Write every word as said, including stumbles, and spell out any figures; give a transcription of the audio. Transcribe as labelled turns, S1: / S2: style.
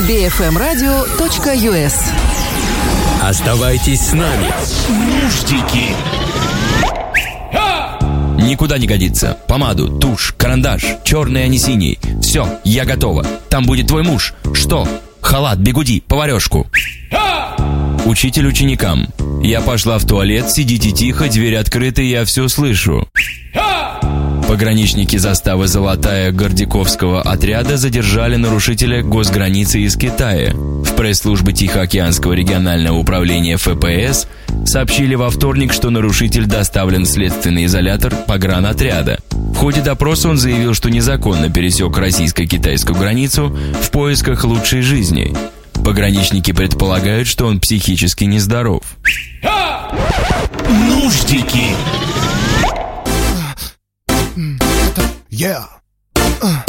S1: би эф эм радио точка ю эс.
S2: Оставайтесь с нами.
S3: Нуждики.
S2: Никуда не годится. Помаду, тушь, карандаш, черный, а не синий. Все, я готова. Там будет твой муж. Что? Халат, бигуди, поварешку. Учитель ученикам. Я пошла в туалет, сидите тихо, дверь открыта, я все слышу. Пограничники заставы «Золотая» Гордиковского отряда задержали нарушителя госграницы из Китая. В пресс-службе Тихоокеанского регионального управления эф пэ эс сообщили во вторник, что нарушитель доставлен в следственный изолятор погранотряда. В ходе допроса он заявил, что незаконно пересек российско-китайскую границу в поисках лучшей жизни. Пограничники предполагают, что он психически нездоров.
S3: Нуждики.
S4: Yeah.